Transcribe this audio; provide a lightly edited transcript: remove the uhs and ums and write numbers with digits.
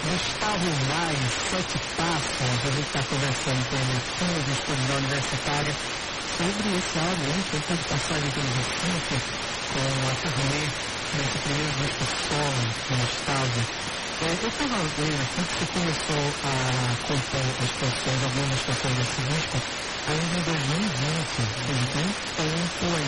Gustavo Vaz, Sete Passos, a gente está conversando com ele aqui do Estúdio da Universitária sobre esse álbum, tentando passagem pelo Recife, com a turnê, nesse primeiro disco solo, do Gustavo. Eu estava vendo aqui que você começou a compor as canções, algumas canções desse disco, ainda em 2020, tem um tempo aí.